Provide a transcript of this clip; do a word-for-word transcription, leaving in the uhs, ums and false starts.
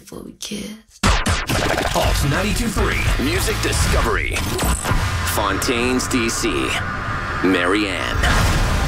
before we kiss. Pulse ninety-two point three. Music Discovery. Fontaines, D C. Marianne.